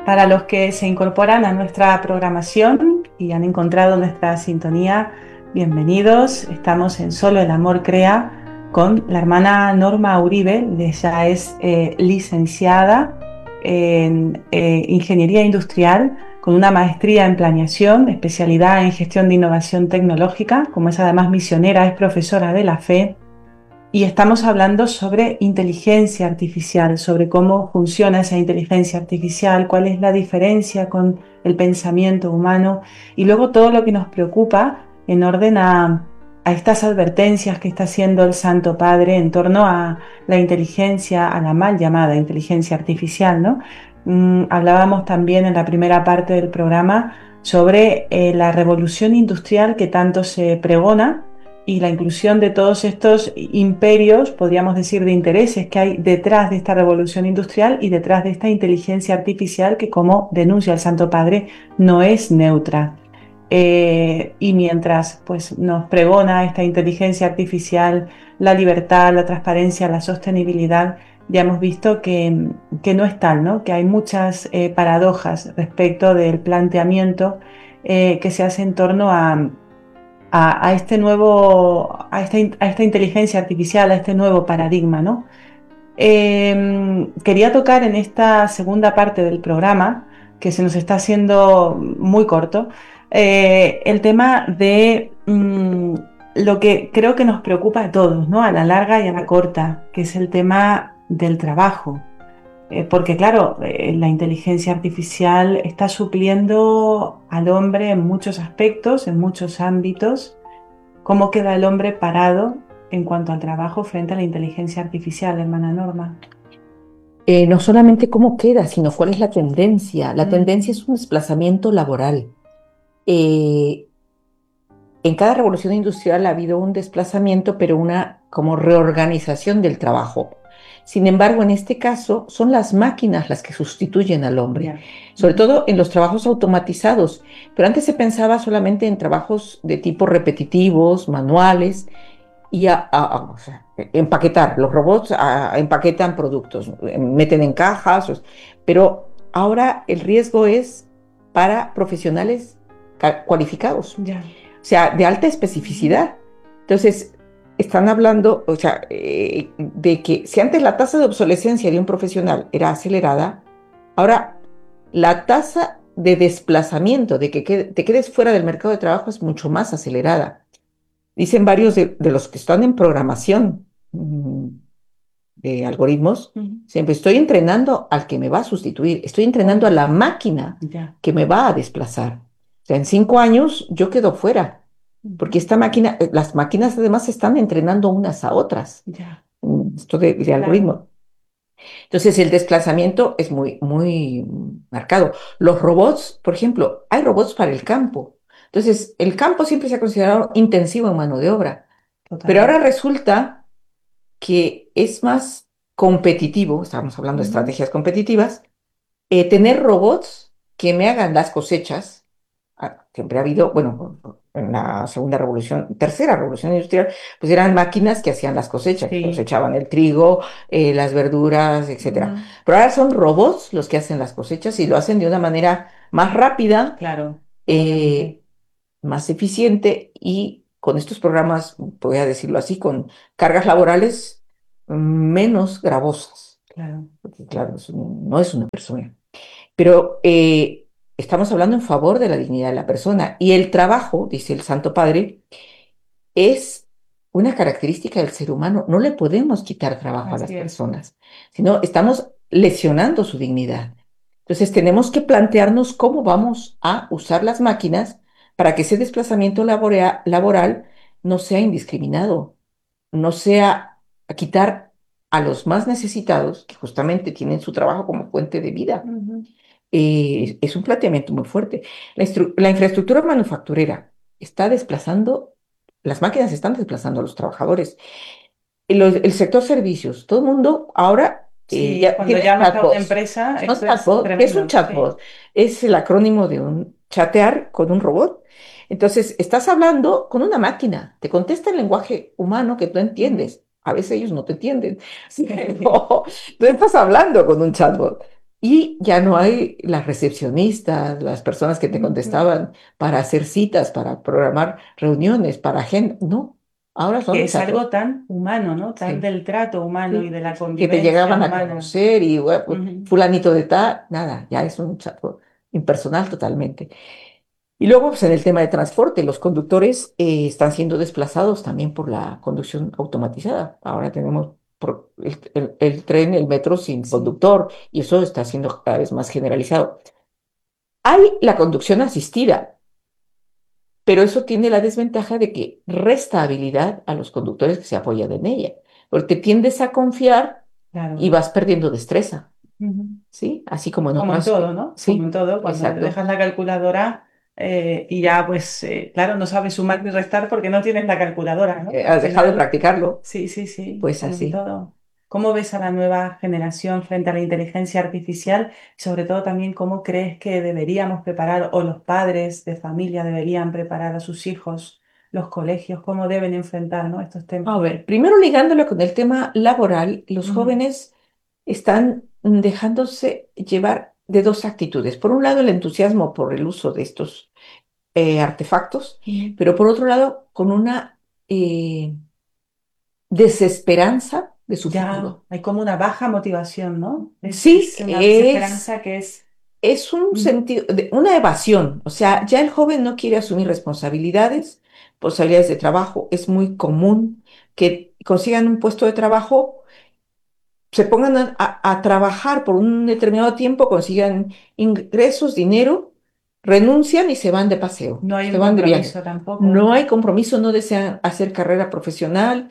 Para los que se incorporan a nuestra programación y han encontrado nuestra sintonía, bienvenidos. Estamos en Solo el Amor Crea con la hermana Norma Uribe. Ella es licenciada en Ingeniería Industrial con una maestría en Planeación, especialidad en Gestión de Innovación Tecnológica. Como es además misionera, es profesora de la fe. Y estamos hablando sobre inteligencia artificial, sobre cómo funciona esa inteligencia artificial, cuál es la diferencia con el pensamiento humano y luego todo lo que nos preocupa en orden a estas advertencias que está haciendo el Santo Padre en torno a la inteligencia, a la mal llamada inteligencia artificial, ¿no? Hablábamos también en la primera parte del programa sobre la revolución industrial que tanto se pregona y la inclusión de todos estos imperios, podríamos decir, de intereses que hay detrás de esta revolución industrial y detrás de esta inteligencia artificial que, como denuncia el Santo Padre, no es neutra. Y mientras pues, nos pregona esta inteligencia artificial, la libertad, la transparencia, la sostenibilidad, ya hemos visto que no es tal, ¿no? Que hay muchas paradojas respecto del planteamiento que se hace en torno a este nuevo, a esta inteligencia artificial, a este nuevo paradigma, ¿no? Quería tocar en esta segunda parte del programa, que se nos está haciendo muy corto, el tema de lo que creo que nos preocupa a todos, ¿no? A la larga y a la corta, que es el tema del trabajo. Porque claro, la inteligencia artificial está supliendo al hombre en muchos aspectos, en muchos ámbitos. ¿Cómo queda el hombre parado en cuanto al trabajo frente a la inteligencia artificial, hermana Norma? No solamente cómo queda, sino cuál es la tendencia. La Mm, tendencia es un desplazamiento laboral. Eh, en cada revolución industrial ha habido un desplazamiento, pero una como reorganización del trabajo. Sin embargo, en este caso, son las máquinas las que sustituyen al hombre, ya. sobre Ujú. todo en los trabajos automatizados. Pero antes se pensaba solamente en trabajos de tipo repetitivos, manuales, y o sea, empaquetar. Los robots empaquetan productos, meten en cajas, pero ahora el riesgo es para profesionales cualificados, Ya. o sea, de alta Ujú. especificidad. Entonces, están hablando, o sea, de que si antes la tasa de obsolescencia de un profesional era acelerada, ahora la tasa de desplazamiento, de que te quedes fuera del mercado de trabajo es mucho más acelerada. Dicen varios de los que están en programación de algoritmos, Ujú. siempre estoy entrenando al que me va a sustituir, estoy entrenando a Uy, la máquina ya. que me va a desplazar. O sea, en 5 años yo quedo fuera, porque Ujú. esta máquina, las máquinas además se están entrenando unas a otras, Ya. esto de Claro. algoritmos. Entonces el desplazamiento es muy, muy marcado. Los robots, por ejemplo, hay robots para el campo. Entonces, el campo siempre se ha considerado intensivo en mano de obra. Pero ahora Totalmente. resulta que es más competitivo, estamos hablando de Ujú. estrategias competitivas, tener robots que me hagan las cosechas. Siempre ha habido, bueno, en la segunda revolución, tercera revolución industrial, pues eran máquinas que hacían las cosechas, Sí. cosechaban el trigo, las verduras, etcétera. Ujú. Pero ahora son robots los que hacen las cosechas y lo hacen de una manera más rápida, Claro, obviamente. eh, más eficiente y con estos programas, voy a decirlo así, con cargas laborales menos gravosas, Claro. porque claro, no es una persona. Pero estamos hablando en favor de la dignidad de la persona y el trabajo, dice el Santo Padre, es una característica del ser humano. No le podemos quitar trabajo a las Así es. personas, sino estamos lesionando su dignidad. Entonces tenemos que plantearnos cómo vamos a usar las máquinas para que ese desplazamiento laboral no sea indiscriminado, no sea a quitar a los más necesitados, que justamente tienen su trabajo como fuente de vida. Ujú. Es un planteamiento muy fuerte. La infraestructura manufacturera está desplazando, las máquinas están desplazando a los trabajadores. El sector servicios, todo el mundo ahora Sí, ya cuando tiene llamas a una chatbots. empresa, Son esto es chatbots. ¿Qué es un tremendo. Sí. chatbot? Es el acrónimo de un chatear con un robot. Entonces, estás hablando con una máquina, te contesta en lenguaje humano que tú Ujú. entiendes. A veces ellos no te entienden. Sí, pero tú estás hablando con un chatbot. Y ya no hay las recepcionistas, las personas que te Ujú. contestaban para hacer citas, para programar reuniones, para agenda. No, ahora son Que de es chat. algo tan humano, ¿no? Tan Sí, del trato humano y sí. de la Que te convivencia llegaban a humana. conocer y bueno, pues, Ujú. fulanito de tal, nada, ya es un chat impersonal totalmente. Y luego, pues en el tema de transporte, los conductores están siendo desplazados también por la conducción automatizada. Ahora tenemos el tren, el metro sin Sí, conductor y eso está siendo cada vez más generalizado. Hay la conducción asistida, pero eso tiene la desventaja de que resta habilidad a los conductores que se apoyan en ella, porque tiendes a confiar y claro. vas perdiendo destreza, Ujú. ¿sí? Así como en Como en otras, todo, ¿no? Como en sí, todo, cuando exacto. dejas la calculadora y ya, pues, claro, no sabes sumar ni restar porque no tienes la calculadora, ¿no? Al Has dejado de final, practicarlo, sí, sí, sí, pues como en así. todo. ¿Cómo ves a la nueva generación frente a la inteligencia artificial? Y sobre todo también, ¿cómo crees que deberíamos preparar o los padres de familia deberían preparar a sus hijos, los colegios, cómo deben enfrentar, ¿no? estos temas? A ver, primero ligándolo con el tema laboral, los Ujú, jóvenes están dejándose llevar de dos actitudes. Por un lado, el entusiasmo por el uso de estos artefactos, ujú. pero por otro lado, con una eh, desesperanza de su Ya futuro. hay como una baja motivación, ¿no? Sí, Es una desesperanza que es... es un Ujú. sentido, una evasión. O sea, ya el joven no quiere asumir responsabilidades de trabajo. Es muy común que consigan un puesto de trabajo, se pongan a trabajar por un determinado tiempo, consigan ingresos, dinero, renuncian y se van de paseo, No hay se un van de viaje. compromiso tampoco. No hay compromiso, no desean hacer carrera profesional.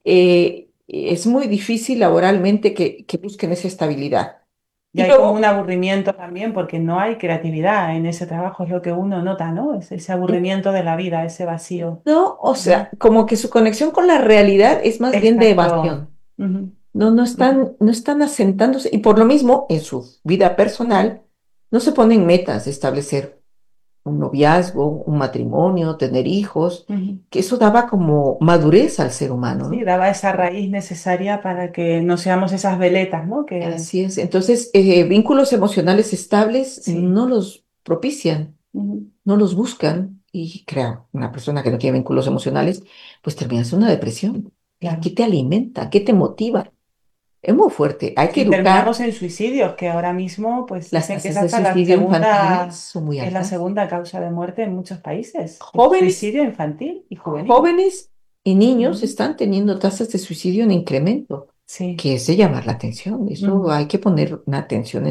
Es muy difícil laboralmente que busquen esa estabilidad. Y Y hay como luego, un aburrimiento también porque no hay creatividad en ese trabajo, es lo que uno nota, ¿no? Es ese aburrimiento de la vida, ese vacío. no, o Ujú. sea, como que su conexión con la realidad es más bien de Exacto. evasión. Ujú, No, no ujú. están, no están asentándose y por lo mismo en su vida personal no se ponen metas de establecer un noviazgo, un matrimonio, tener hijos, Ujú. que eso daba como madurez al ser humano, Sí, ¿no? daba esa raíz necesaria para que no seamos esas veletas, ¿no? Que Así es. Entonces, vínculos emocionales estables sí. no los propician, Ujú. no los buscan y crea una persona que no tiene vínculos emocionales, pues termina en una depresión. ¿Y qué Claro. te alimenta? ¿Qué te motiva? Es muy fuerte. Hay que Y terminamos educar. en suicidios, que ahora mismo pues Las dicen que es tasas de hasta la suicidio infantil segunda, son muy es la altas. segunda causa de muerte en muchos países, el Jóvenes, suicidio infantil y juvenil. jóvenes y niños Ujú. están teniendo tasas de suicidio en incremento, Sí, que es de llamar la atención. Eso ujú. hay que poner una atención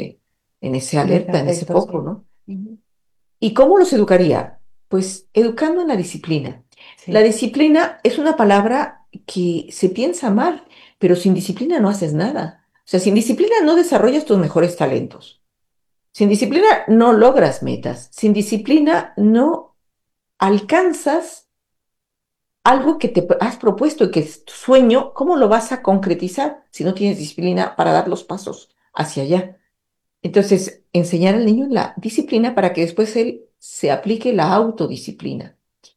en ese En ese alerta, en ese aspecto, foco, sí. ¿no? Ujú. ¿Y cómo los educaría? Pues educando en la disciplina. La Sí, disciplina es una palabra que se piensa mal, pero sin disciplina no haces nada. O sea, sin disciplina no desarrollas tus mejores talentos. Sin disciplina no logras metas. Sin disciplina no alcanzas algo que te has propuesto y que es tu sueño. ¿Cómo lo vas a concretizar si no tienes disciplina para dar los pasos hacia allá? Entonces, enseñar al niño la disciplina para que después él se aplique la autodisciplina.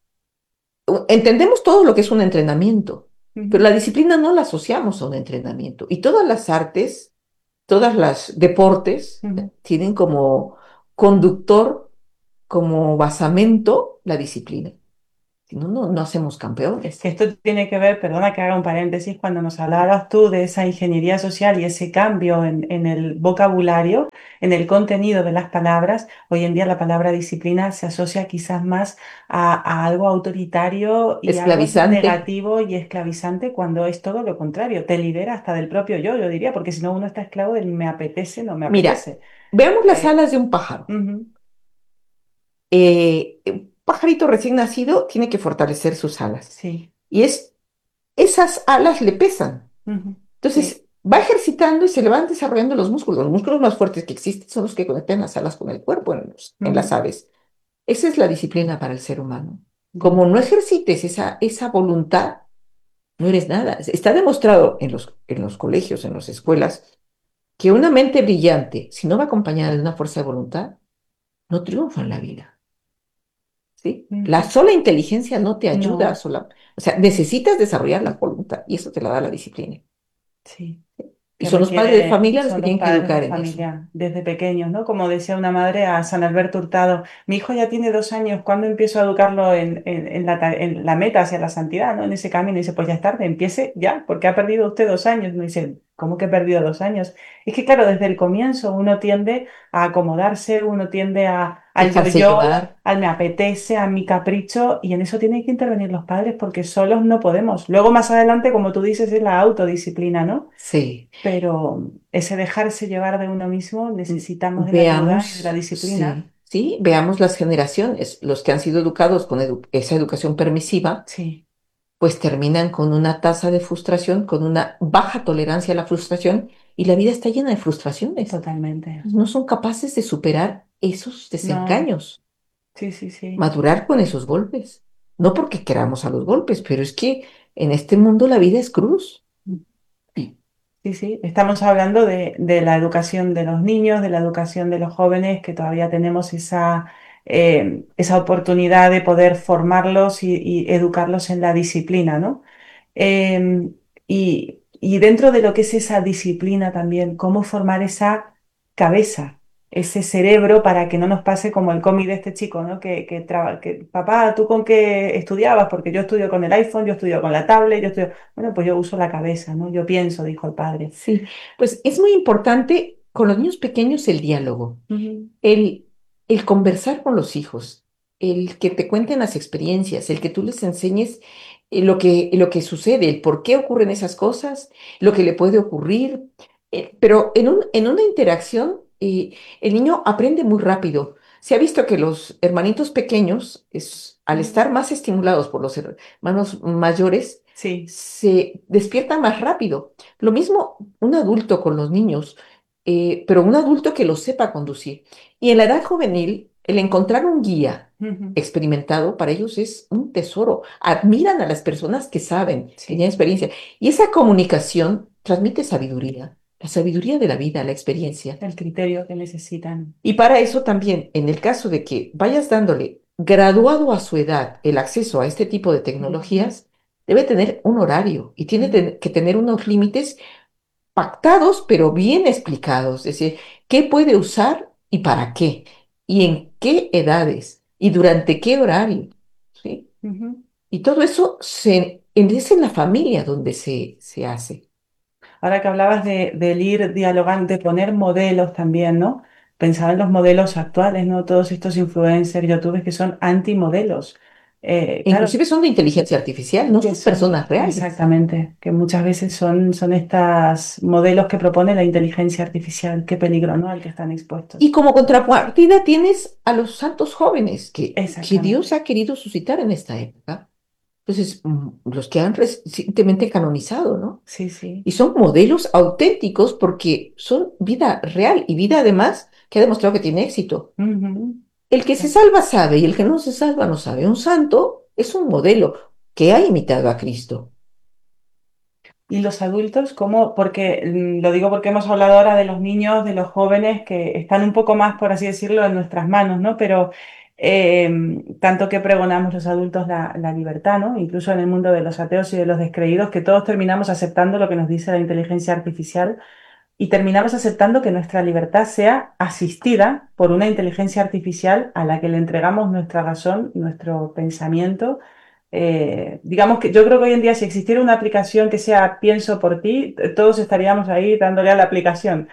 Entendemos todo lo que es un entrenamiento, pero ujú. la disciplina no la asociamos a un entrenamiento. Y todas las artes, todas las deportes Ujú. tienen como conductor, como basamento la disciplina. Si no, no hacemos campeones. Es que esto tiene que ver, perdona que haga un paréntesis, cuando nos hablabas tú de esa ingeniería social y ese cambio en el vocabulario, en el contenido de las palabras, hoy en día la palabra disciplina se asocia quizás más a algo autoritario y algo Esclavizante. negativo y esclavizante cuando es todo lo contrario, te libera hasta del propio yo diría, porque si no uno está esclavo del me apetece, no me Mira, apetece. veamos las Eh, alas de un pájaro. Ujú, Un pajarito recién nacido tiene que fortalecer sus alas. sí, Y esas alas le pesan. ujú, sí, Entonces, va ejercitando y se le van desarrollando los músculos. Los músculos más fuertes que existen son los que conectan las alas con el cuerpo en las ujú, aves. Esa es la disciplina para el ser humano. ya, Como no ejercites esa voluntad, no eres nada. Está demostrado en los colegios, en las escuelas, que una mente brillante, si no va acompañada de una fuerza de voluntad, no triunfa en la vida. ¿Sí? La ujú, sola inteligencia no te ayuda no, sola. O sea, necesitas desarrollar la voluntad y eso te la da la disciplina. sí. Y que son los padres de requiere, familia los que son los tienen que padres de educar en eso. familia desde pequeños, ¿no? Como decía una madre a San Alberto Hurtado, mi hijo ya tiene 2 años, ¿cuándo empiezo a educarlo en la meta hacia la santidad, ¿no? En ese camino. Y dice, pues ya es tarde, empiece ya, porque ha perdido usted 2 años. Me dice, ¿cómo que he perdido 2 años? Es que claro, desde el comienzo uno tiende a acomodarse, uno tiende al Dejarse yo-yo, llevar. al me apetece, a mi capricho, y en eso tienen que intervenir los padres porque solos no podemos. Luego más adelante, como tú dices, es la autodisciplina, ¿no? Sí. Pero ese dejarse llevar de uno mismo, necesitamos de la ayuda y de la Veamos, disciplina. sí, sí, veamos las generaciones, los que han sido educados con esa educación permisiva, Sí, pues terminan con una tasa de frustración, con una baja tolerancia a la frustración y la vida está llena de frustraciones. totalmente. Pues no son capaces de superar esos No, desengaños, sí, sí, sí. madurar con esos golpes. No porque queramos a los golpes, pero es que en este mundo la vida es cruz. Sí, sí, estamos hablando de la educación de los niños, de la educación de los jóvenes, que todavía tenemos esa oportunidad de poder formarlos y educarlos en la disciplina, ¿no? Y dentro de lo que es esa disciplina también, cómo formar esa cabeza, ese cerebro para que no nos pase como el cómic de este chico, ¿no? Papá, ¿tú con qué estudiabas? Porque yo estudio con el iPhone, yo estudio con la tablet, yo estudio... Bueno, pues yo uso la cabeza, ¿no? Yo pienso, dijo el padre. Sí, pues es muy importante con los niños pequeños el diálogo. Ujú, El, el conversar con los hijos, el que te cuenten las experiencias, el que tú les enseñes lo que sucede, el por qué ocurren esas cosas, lo que le puede ocurrir. Pero en una interacción, el niño aprende muy rápido. Se ha visto que los hermanitos pequeños, al ujú. estar más estimulados por los hermanos mayores, Sí. se despiertan más rápido. Lo mismo un adulto con los niños, pero un adulto que los sepa conducir. Y en la edad juvenil, el encontrar un guía Ujú, experimentado para ellos es un tesoro. Admiran a las personas que saben, que tienen sí, experiencia. Y esa comunicación transmite sabiduría, la sabiduría de la vida, la experiencia. el criterio que necesitan. Y para eso también, en el caso de que vayas dándole graduado a su edad el acceso a este tipo de Ujú, tecnologías, debe tener un horario y tiene ujú, que tener unos límites pactados, pero bien explicados. Es decir, qué puede usar y para qué, y en qué edades, y durante qué horario, ¿sí? ujú. Y todo eso es en la familia donde se hace. Ahora que hablabas del ir dialogando, de poner modelos también, ¿no? Pensaba en los modelos actuales, ¿no? Todos estos influencers, youtubers que son antimodelos. Claro, Inclusive son de inteligencia artificial, no que son son, personas reales. exactamente, que muchas veces son estas modelos que propone la inteligencia artificial. Qué peligro, ¿no? Al que están Y expuestos. como contrapartida tienes a los santos jóvenes que Dios Exactamente. ha querido suscitar en esta época. Entonces, los que han recientemente canonizado, ¿no? Sí, sí. Y son modelos auténticos porque son vida real y vida además que ha demostrado que tiene éxito. Ujú. El que se salva sabe y el que no se salva no sabe. Un santo es un modelo que ha imitado a Cristo. Y los adultos, ¿cómo? Porque lo digo porque hemos hablado ahora de los niños, de los jóvenes que están un poco más, por así decirlo, en nuestras manos, ¿no? Pero tanto que pregonamos los adultos la libertad, ¿no? Incluso en el mundo de los ateos y de los descreídos, que todos terminamos aceptando lo que nos dice la inteligencia artificial y terminamos aceptando que nuestra libertad sea asistida por una inteligencia artificial a la que le entregamos nuestra razón, nuestro pensamiento. Digamos que yo creo que hoy en día si existiera una aplicación que sea Pienso por ti, todos estaríamos ahí dándole a la aplicación.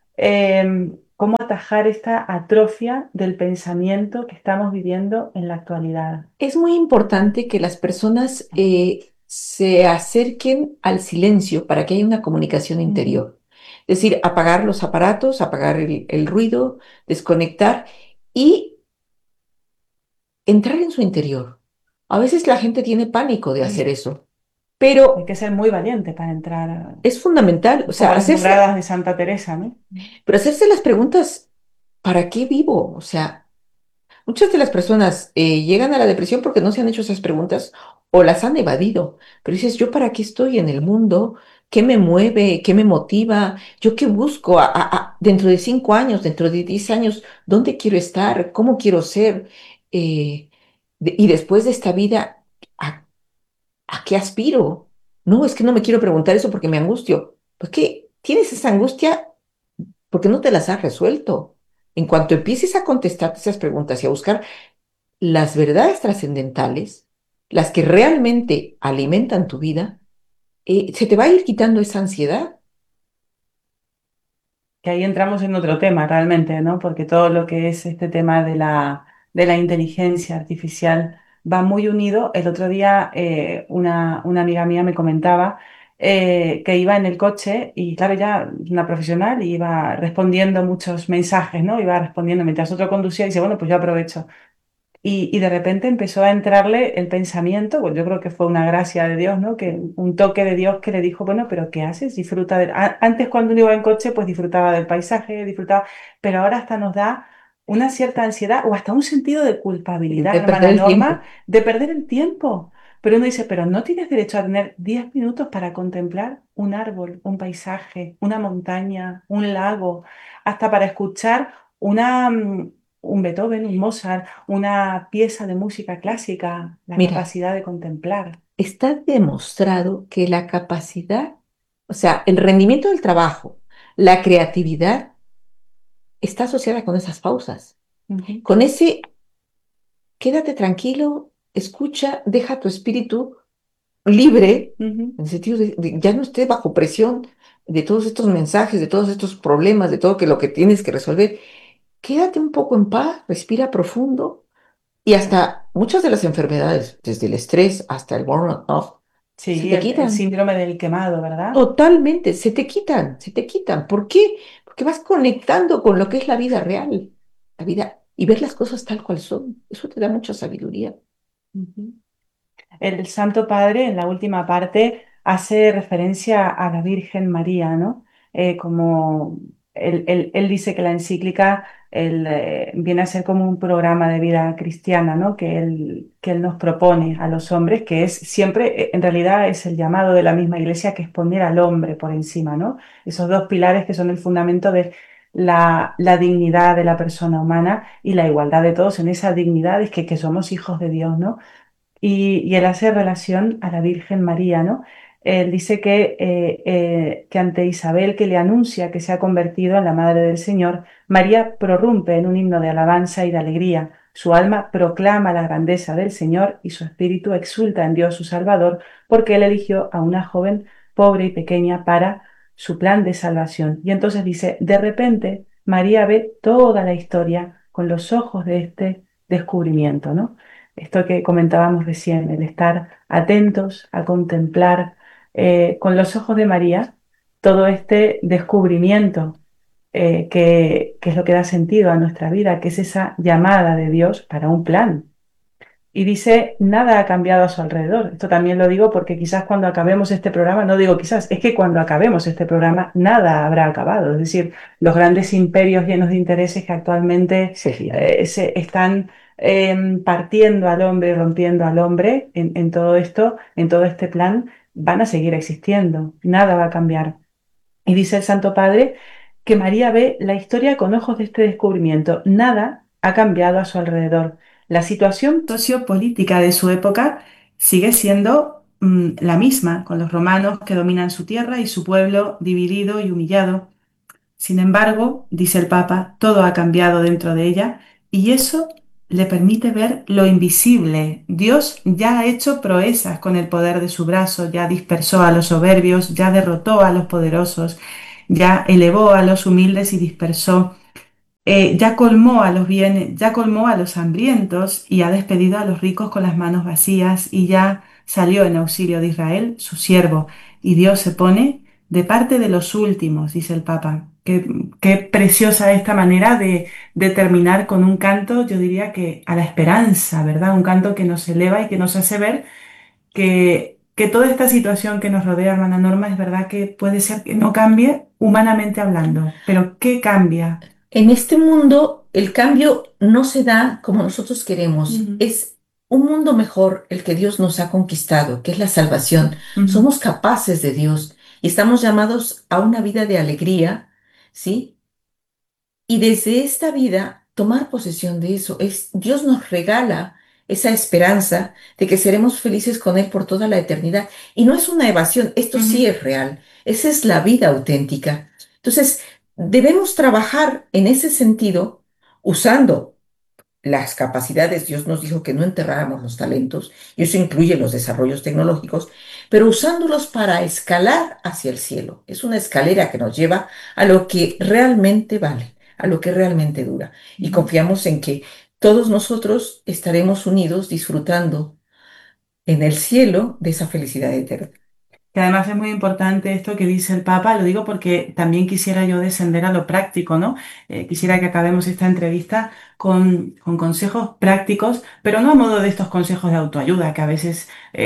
¿Cómo atajar esta atrofia del pensamiento que estamos viviendo en la actualidad? Es muy importante que las personas se acerquen al silencio para que haya una comunicación Ujú, interior. Es decir, apagar los aparatos, apagar el ruido, desconectar y entrar en su interior. A veces la gente tiene pánico de hacer eso, hay pero que ser muy valiente para entrar, es fundamental, o un sea, poco las moradas de Santa Teresa, ¿no? hacerse las preguntas, ¿para qué vivo? O sea, muchas de las personas llegan a la depresión porque no se han hecho esas preguntas o las han evadido. Pero dices, ¿yo para qué estoy en el mundo? ¿Qué me mueve? ¿Qué me motiva? ¿Yo qué busco dentro de 5 años, dentro de 10 años? ¿Dónde quiero estar? ¿Cómo quiero ser? Eh, y después de esta vida, ¿a qué aspiro? No, es que no me quiero preguntar eso porque me angustio. ¿Pues qué? tienes esa angustia porque no te las has resuelto. En cuanto empieces a contestar esas preguntas y a buscar las verdades trascendentales, las que realmente alimentan tu vida, se te va a ir quitando esa ansiedad. Que ahí entramos en otro tema realmente, ¿no? Porque todo lo que es este tema de la inteligencia artificial va muy unido. El otro día una amiga mía me comentaba que iba en el coche y claro, ya una profesional y iba respondiendo muchos mensajes, ¿no? Iba respondiendo mientras otro conducía y dice, bueno, pues yo aprovecho. Y de repente empezó a entrarle el pensamiento, pues yo creo que fue una gracia de Dios, ¿no? Que un toque de Dios que le dijo, bueno, pero ¿qué haces? Disfruta de... Antes cuando uno iba en coche, pues disfrutaba del paisaje, disfrutaba, pero ahora hasta nos da una cierta ansiedad o hasta un sentido de culpabilidad, De perder hermana el Norma, tiempo. de perder el tiempo. Pero uno dice, pero no tienes derecho a tener 10 minutos para contemplar un árbol, un paisaje, una montaña, un lago, hasta para escuchar una, un Beethoven, un Mozart, una pieza de música clásica, la Mira, capacidad de contemplar. está demostrado que la capacidad, o sea, el rendimiento del trabajo, la creatividad, está asociada con esas pausas, Ujú, con ese quédate tranquilo, escucha, deja tu espíritu libre, ujú, en el sentido de ya no esté bajo presión de todos estos mensajes, de todos estos problemas, de todo que lo que tienes que resolver. Quédate un poco en paz, respira profundo y hasta muchas de las enfermedades, desde el estrés hasta el burnout, se sí, te el quitan. síndrome del quemado, ¿verdad? Totalmente, se te quitan, se te quitan. ¿Por qué? Porque vas conectando con lo que es la vida real, la vida, y ver las cosas tal cual son. Eso te da mucha sabiduría. Ujú. El Santo Padre, en la última parte, hace referencia a la Virgen María, ¿no? Como él dice que la encíclica viene a ser como un programa de vida cristiana, ¿no? Que él nos propone a los hombres, que es siempre, en realidad, es el llamado de la misma Iglesia, que es poner al hombre por encima, ¿no? Esos dos pilares que son el fundamento de la dignidad de la persona humana y la igualdad de todos en esa dignidad, es que somos hijos de Dios, ¿no? Y él hace relación a la Virgen María, ¿no? Él dice que ante Isabel, que le anuncia que se ha convertido en la Madre del Señor, María prorrumpe en un himno de alabanza y de alegría. Su alma proclama la grandeza del Señor y su espíritu exulta en Dios su Salvador, porque él eligió a una joven pobre y pequeña para su plan de salvación. Y entonces dice, de repente María ve toda la historia con los ojos de este descubrimiento, ¿no? Esto que comentábamos recién, el estar atentos a contemplar con los ojos de María todo este descubrimiento que es lo que da sentido a nuestra vida, que es esa llamada de Dios para un plan. Y dice, nada ha cambiado a su alrededor. Esto también lo digo porque quizás cuando acabemos este programa, no digo quizás, es que cuando acabemos este programa, nada habrá acabado. Es decir, los grandes imperios llenos de intereses que actualmente Seguirán. se están partiendo al hombre, rompiendo al hombre en todo esto, en todo este plan, van a seguir existiendo. Nada va a cambiar. Y dice el Santo Padre que María ve la historia con ojos de este descubrimiento. Nada ha cambiado a su alrededor. La situación sociopolítica de su época sigue siendo la misma, con los romanos que dominan su tierra y su pueblo dividido y humillado. Sin embargo, dice el Papa, todo ha cambiado dentro de ella y eso le permite ver lo invisible. Dios ya ha hecho proezas con el poder de su brazo, ya dispersó a los soberbios, ya derrotó a los poderosos, ya elevó a los humildes y dispersó, ya colmó a los bienes, ya colmó a los hambrientos y ha despedido a los ricos con las manos vacías y ya salió en auxilio de Israel, su siervo. Y Dios se pone de parte de los últimos, dice el Papa. Qué preciosa esta manera de terminar con un canto, yo diría que a la esperanza, ¿verdad? Un canto que nos eleva y que nos hace ver que toda esta situación que nos rodea, hermana Norma, es verdad que puede ser que no cambie humanamente hablando, pero ¿qué cambia? En este mundo, el cambio no se da como nosotros queremos. Ujú, Es un mundo mejor el que Dios nos ha conquistado, que es la salvación. ujú. Somos capaces de Dios y estamos llamados a una vida de alegría, ¿sí? Y desde esta vida tomar posesión de eso. Dios nos regala esa esperanza de que seremos felices con Él por toda la eternidad. Y no es una evasión, esto sí Ujú, es real, esa es la vida auténtica. Entonces, debemos trabajar en ese sentido usando las capacidades. Dios nos dijo que no enterráramos los talentos, y eso incluye los desarrollos tecnológicos, pero usándolos para escalar hacia el cielo. Es una escalera que nos lleva a lo que realmente vale, a lo que realmente dura. Y ujú. confiamos en que todos nosotros estaremos unidos disfrutando en el cielo de esa felicidad eterna. Que además es muy importante esto que dice el Papa, lo digo porque también quisiera yo descender a lo práctico, ¿no? Quisiera que acabemos esta entrevista con consejos prácticos, pero no a modo de estos consejos de autoayuda, que a veces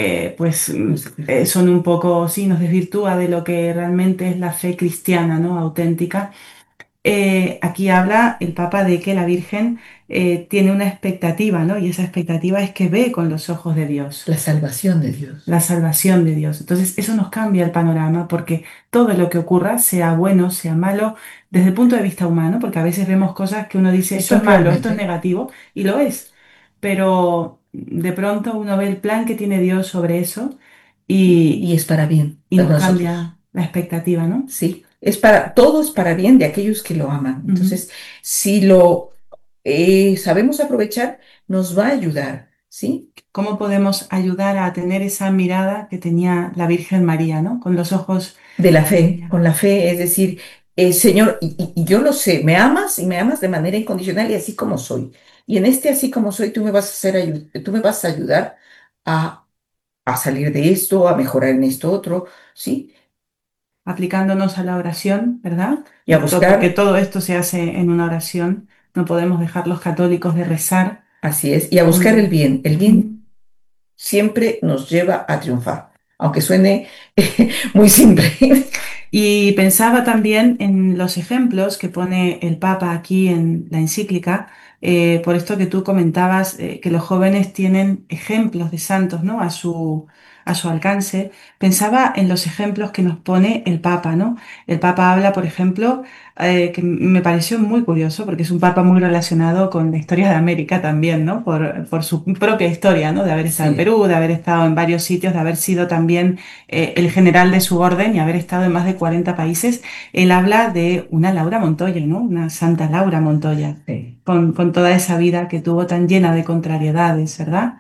son un poco, sí, nos desvirtúa de lo que realmente es la fe cristiana, ¿no? Auténtica. Aquí habla el Papa de que la Virgen tiene una expectativa, ¿no? Y esa expectativa es que ve con los ojos de Dios La salvación de Dios. la salvación de Dios. Entonces, eso nos cambia el panorama porque todo lo que ocurra, sea bueno, sea malo, desde el punto de vista humano, porque a veces vemos cosas que uno dice, esto Eso es malo, esto es realmente. negativo, y lo es. Pero de pronto uno ve el plan que tiene Dios sobre eso Y y, es para bien y de nos nosotros. cambia la expectativa, ¿no? Sí, todo es para bien de aquellos que lo aman. Ujú. Entonces, si lo sabemos aprovechar, nos va a ayudar, ¿sí? ¿Cómo podemos ayudar a tener esa mirada que tenía la Virgen María, ¿no? Con los ojos De la de fe, ella. con la fe, es decir, Señor, y yo lo sé, me amas y me amas de manera incondicional y así como soy. Y en este así como soy, tú me vas a tú me vas a ayudar a, a salir de esto, a mejorar en esto otro, ¿sí? Aplicándonos a la oración, ¿verdad? Y a Porque buscar, todo esto se hace en una oración. No podemos dejar los católicos de rezar. así es, y a buscar el Mm, bien. El bien mm. siempre nos lleva a triunfar, aunque suene muy simple. Y pensaba también en los ejemplos que pone el Papa aquí en la encíclica, por esto que tú comentabas, que los jóvenes tienen ejemplos de santos, ¿no? A su alcance. Pensaba en los ejemplos que nos pone el Papa, ¿no? El Papa habla, por ejemplo, que me pareció muy curioso, porque es un Papa muy relacionado con la historia de América también, ¿no? Por su propia historia, ¿no? De haber estado en Sí, Perú, de haber estado en varios sitios, de haber sido también el general de su orden y haber estado en más de 40 países. Él habla de una Laura Montoya, ¿no? Una Santa Laura Montoya, sí. con toda esa vida que tuvo tan llena de contrariedades, ¿verdad?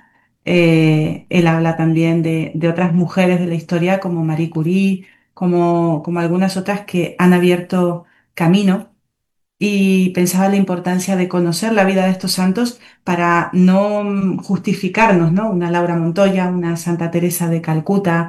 Él habla también de otras mujeres de la historia como Marie Curie, como algunas otras que han abierto camino y pensaba en la importancia de conocer la vida de estos santos para no justificarnos, ¿no? Una Laura Montoya, una Santa Teresa de Calcuta,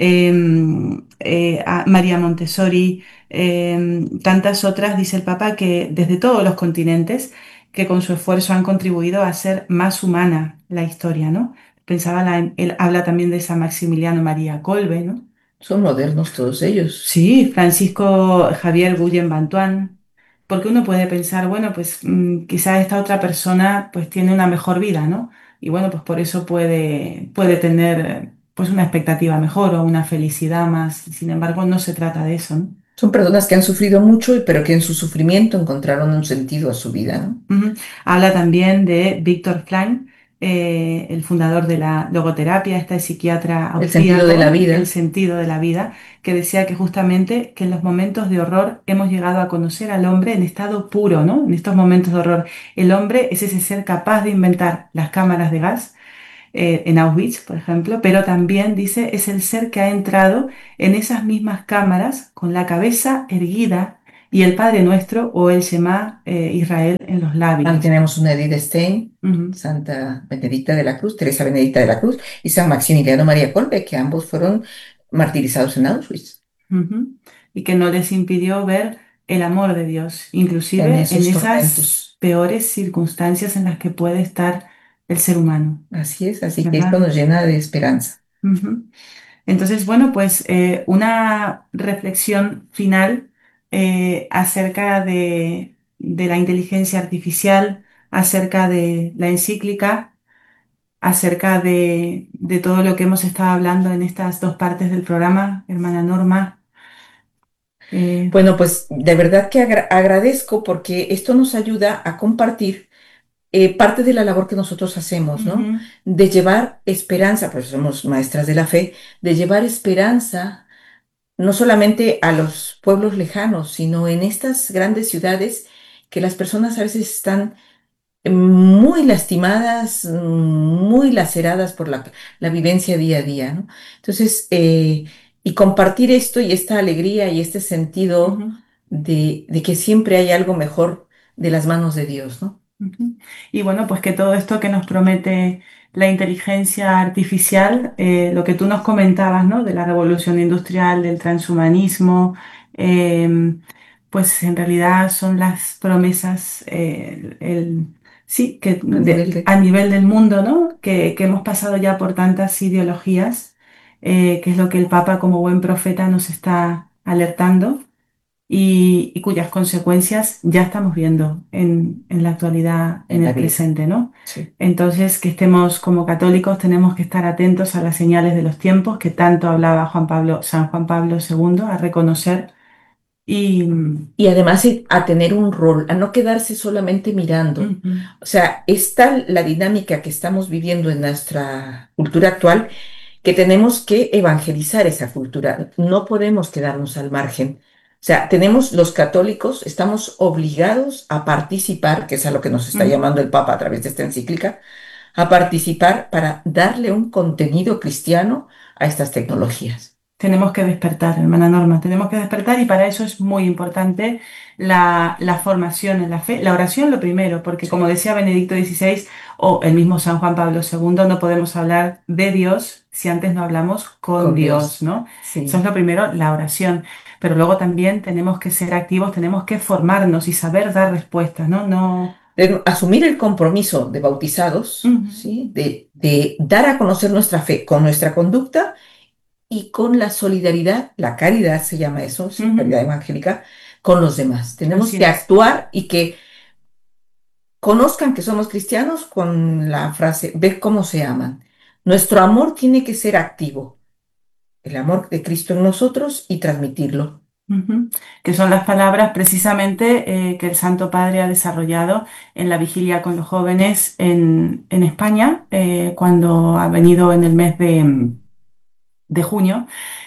a María Montessori, tantas otras, dice el Papa, que desde todos los continentes, que con su esfuerzo han contribuido a hacer más humana la historia, ¿no? Pensaba, él habla también de San Maximiliano María Kolbe, ¿no? Son modernos todos ellos. Sí, Francisco Javier Guillem Bantuán, porque uno puede pensar, bueno, pues quizás esta otra persona pues tiene una mejor vida, ¿no? Y bueno, pues por eso puede tener pues una expectativa mejor o una felicidad más. Sin embargo, no se trata de eso, ¿no? Son personas que han sufrido mucho, pero que en su sufrimiento encontraron un sentido a su vida, ¿no? Ujú. Habla también de Víctor Frank, el fundador de la logoterapia, este psiquiatra El sentido de la austríaco, el vida. sentido de la vida, que decía que justamente que en los momentos de horror hemos llegado a conocer al hombre en estado puro, ¿no? En estos momentos de horror, el hombre es ese ser capaz de inventar las cámaras de gas en Auschwitz, por ejemplo, pero también dice es el ser que ha entrado en esas mismas cámaras con la cabeza erguida y el Padre Nuestro o el Shema Israel en los Ahí labios. tenemos una Edith Stein, Ujú, Santa Benedicta de la Cruz, Teresa Benedicta de la Cruz y San Maximiliano María Kolbe, que ambos fueron martirizados en Auschwitz ujú. Y que no les impidió ver el amor de Dios, en inclusive en esos esas tormentos. peores circunstancias en las que puede estar el ser humano, Así es, así que esto ¿verdad? nos llena de esperanza. Ujú. Entonces, bueno, pues una reflexión final acerca de la inteligencia artificial, acerca de la encíclica, acerca de todo lo que hemos estado hablando en estas dos partes del programa, hermana Norma. Eh, Bueno, pues de verdad que agradezco porque esto nos ayuda a compartir parte de la labor que nosotros hacemos, ¿no? Ujú, De llevar esperanza, pues somos maestras de la fe, de llevar esperanza no solamente a los pueblos lejanos, sino en estas grandes ciudades que las personas a veces están muy lastimadas, muy laceradas por la vivencia día a día, ¿no? Entonces, y compartir esto y esta alegría y este sentido ujú. de que siempre hay algo mejor de las manos de Dios, ¿no? Ujú. Y bueno, pues que todo esto que nos promete la inteligencia artificial, lo que tú nos comentabas, ¿no? De la revolución industrial, del transhumanismo, em, pues en realidad son las promesas, sí, A nivel de... a nivel del mundo, ¿no? Que hemos pasado ya por tantas ideologías, que es lo que el Papa como buen profeta nos está alertando y cuyas consecuencias ya estamos viendo en la actualidad, en en la el vida. presente, ¿no? Sí. Entonces, que estemos como católicos, tenemos que estar atentos a las señales de los tiempos que tanto hablaba San Juan Pablo II, a reconocer y... Y además a tener un rol, a no quedarse solamente mirando. Ujú, O sea, es tal la dinámica que estamos viviendo en nuestra cultura actual que tenemos que evangelizar esa cultura. No podemos quedarnos al margen. O sea, tenemos los católicos, estamos obligados a participar, que es a lo que nos está ujú. llamando el Papa a través de esta encíclica, a participar para darle un contenido cristiano a estas tecnologías. Tenemos que despertar, hermana Norma, tenemos que despertar y para eso es muy importante la formación en la fe, la oración lo primero, porque como Sí, decía Benedicto XVI o el mismo San Juan Pablo II, no podemos hablar de Dios si antes no hablamos con con Dios, Dios. ¿no? Eso es Sí. lo primero, la oración, pero luego también tenemos que ser activos, tenemos que formarnos y saber dar respuestas, ¿no? No. De asumir el compromiso de bautizados, Ujú, ¿sí? De dar a conocer nuestra fe con nuestra conducta y con la solidaridad, la caridad se llama eso, ¿sí? ujú, Caridad evangélica, con los demás. Tenemos así que es. actuar y que conozcan que somos cristianos con la frase, ve cómo se aman. Nuestro amor tiene que ser activo, el amor de Cristo en nosotros y transmitirlo. Ujú. Que son las palabras precisamente que el Santo Padre ha desarrollado en la vigilia con los jóvenes en España, cuando ha venido en el mes de junio.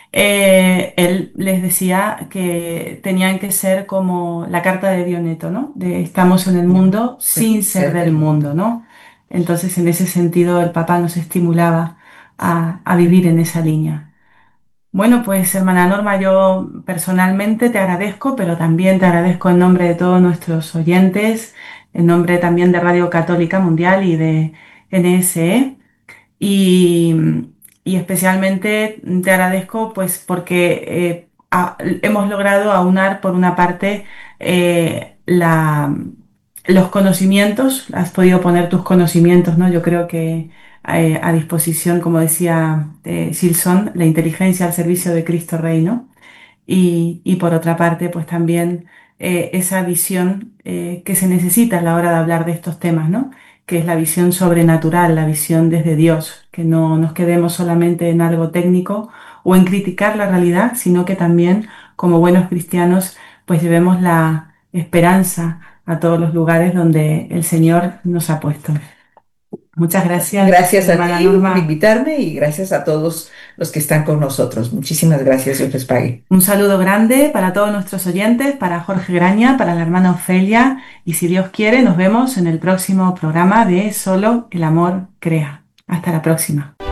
Él les decía que tenían que ser como la carta de Dioneto, ¿no? De estamos en el Ya, mundo pero sin ser ser del del mundo. mundo, ¿no? Entonces, en ese sentido, el Papa nos estimulaba a vivir en esa línea. Bueno, pues hermana Norma, yo personalmente te agradezco, pero también te agradezco en nombre de todos nuestros oyentes, en nombre también de Radio Católica Mundial y de NSE. Y, y especialmente te agradezco pues porque hemos logrado aunar por una parte los conocimientos, has podido poner tus conocimientos, ¿no? Yo creo que a disposición, como decía Silson, la inteligencia al servicio de Cristo Rey, ¿no? Y por otra parte, pues también esa visión que se necesita a la hora de hablar de estos temas, ¿no? Que es la visión sobrenatural, la visión desde Dios, que no nos quedemos solamente en algo técnico o en criticar la realidad, sino que también, como buenos cristianos, pues llevemos la esperanza a todos los lugares donde el Señor nos ha puesto. Muchas gracias, Gracias a hermana ti por Norma. invitarme y gracias a todos los que están con nosotros. Muchísimas gracias, Dios les pague. Un saludo grande para todos nuestros oyentes, para Jorge Graña, para la hermana Ofelia y si Dios quiere nos vemos en el próximo programa de Solo el amor crea. Hasta la próxima.